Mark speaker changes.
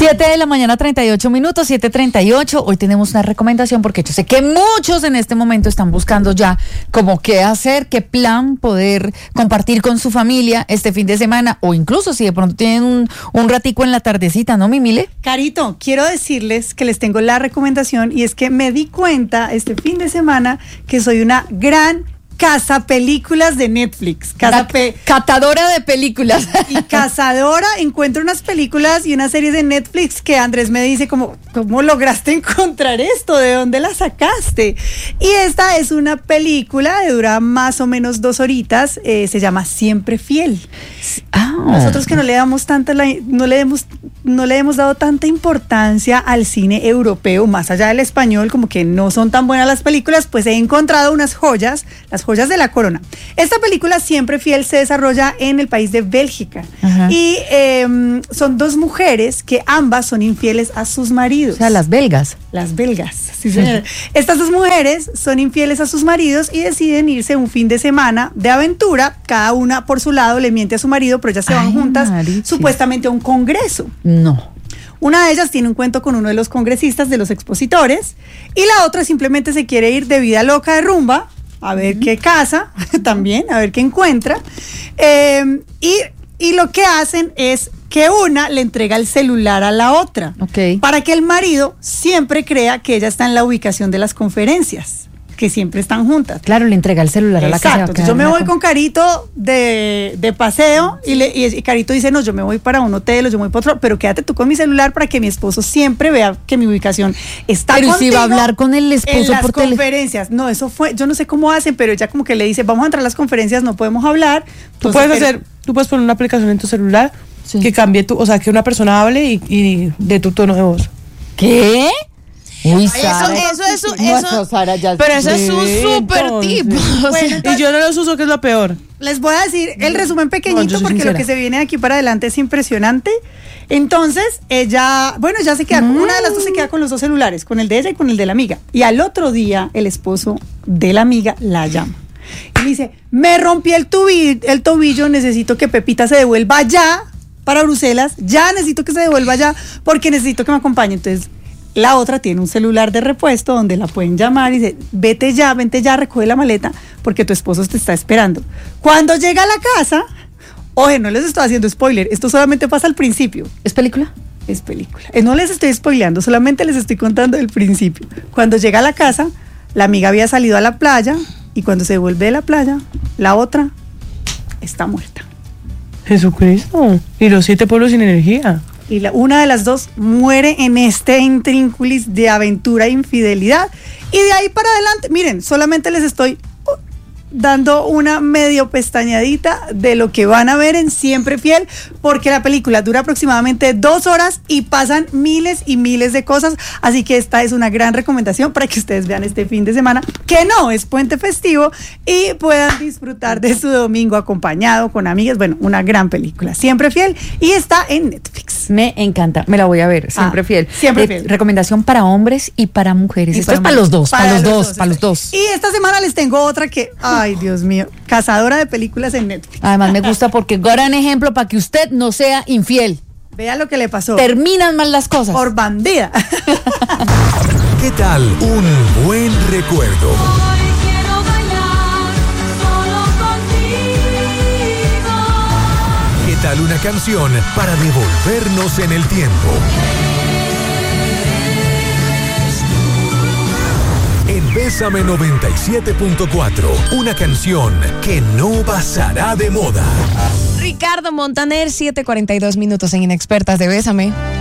Speaker 1: 7:38 a.m, 7:38. Hoy tenemos una recomendación porque yo sé que muchos en este momento están buscando ya como qué hacer, qué plan poder compartir con su familia este fin de semana, o incluso si de pronto tienen un ratico en la tardecita, ¿no, Mimile?
Speaker 2: Carito, quiero decirles que les tengo la recomendación, y es que me di cuenta este fin de semana que soy una gran cazapelículas de Netflix.
Speaker 1: Catadora de películas.
Speaker 2: Y cazadora, encuentro unas películas y unas series de Netflix que Andrés me dice ¿cómo lograste encontrar esto? ¿De dónde la sacaste? Y esta es una película de dura más o menos 2 horitas, se llama Siempre Fiel. Nosotros que no le hemos dado tanta importancia al cine europeo, más allá del español, como que no son tan buenas las películas, pues he encontrado unas joyas, las joyas de la corona. Esta película Siempre Fiel se desarrolla en el país de Bélgica. Ajá. Y son 2 mujeres que ambas son infieles a sus maridos.
Speaker 1: O sea, las belgas.
Speaker 2: Las belgas, sí señora. Estas 2 mujeres son infieles a sus maridos y deciden irse un fin de semana de aventura, cada una por su lado, le miente a su marido, pero ya se van juntas, supuestamente a un congreso.
Speaker 1: No.
Speaker 2: Una de ellas tiene un cuento con uno de los congresistas, de los expositores, y la otra simplemente se quiere ir de vida loca de rumba, a ver qué casa, también, a ver qué encuentra, y lo que hacen es que una le entrega el celular a la otra, para que el marido siempre crea que ella está en la ubicación de las conferencias, que siempre están juntas.
Speaker 1: Claro, le entrega el celular a la casa.
Speaker 2: Exacto, yo me voy con Carito de paseo, y Carito dice, no, yo me voy para un hotel o yo me voy para otro, pero quédate tú con mi celular para que mi esposo siempre vea que mi ubicación está contigo.
Speaker 1: Pero si va a hablar con el esposo
Speaker 2: en las conferencias. No, eso fue, yo no sé cómo hacen, pero ella como que le dice, vamos a entrar a las conferencias, no podemos hablar.
Speaker 3: Tú puedes poner una aplicación en tu celular que cambie que una persona hable y de tu tono de voz.
Speaker 1: ¿Qué? Uy,
Speaker 4: Sara, eso, Sara, ya pero eso es un súper tip.
Speaker 3: Bueno, entonces, y yo no los uso, que es lo peor.
Speaker 2: Les voy a decir el resumen pequeñito, porque sincera, lo que se viene de aquí para adelante es impresionante. Entonces, ella se queda, una de las 2 se queda con los 2 celulares, con el de ella y con el de la amiga. Y al otro día, el esposo de la amiga la llama. Y dice, me rompí el tobillo, necesito que Pepita se devuelva ya para Bruselas, ya necesito que se devuelva ya, porque necesito que me acompañe. Entonces, la otra tiene un celular de repuesto donde la pueden llamar y dice, vente ya, recoge la maleta porque tu esposo te está esperando. Cuando llega a la casa, oye, no les estoy haciendo spoiler, esto solamente pasa al principio.
Speaker 1: ¿Es película?
Speaker 2: Es película. No les estoy spoileando, solamente les estoy contando el principio. Cuando llega a la casa, la amiga había salido a la playa y cuando se vuelve de la playa, la otra está muerta.
Speaker 3: Jesucristo. Y los 7 pueblos sin energía.
Speaker 2: Y una de las 2 muere en este intrínculis de aventura e infidelidad. Y de ahí para adelante, miren, solamente les estoy dando una medio pestañadita de lo que van a ver en Siempre Fiel, porque la película dura aproximadamente 2 horas y pasan miles y miles de cosas, así que esta es una gran recomendación para que ustedes vean este fin de semana, que no es puente festivo, y puedan disfrutar de su domingo acompañado con amigas. Bueno, una gran película, Siempre Fiel, y está en Netflix.
Speaker 1: Me encanta, me la voy a ver, Siempre Fiel.
Speaker 2: Siempre Fiel.
Speaker 1: Recomendación para hombres y para mujeres. Esto es para los dos, para los dos.
Speaker 2: Y esta semana les tengo otra que, ay, Dios mío, cazadora de películas en Netflix.
Speaker 1: Además me gusta porque gran ejemplo para que usted no sea infiel.
Speaker 2: Vea lo que le pasó.
Speaker 1: Terminan mal las cosas.
Speaker 2: Por bandida.
Speaker 5: ¿Qué tal un buen recuerdo?
Speaker 6: Hoy quiero bailar solo contigo.
Speaker 5: ¿Qué tal una canción para devolvernos en el tiempo? En Bésame 97.4, una canción que no pasará de moda.
Speaker 4: Ricardo Montaner, 7:42 en Inexpertas de Bésame.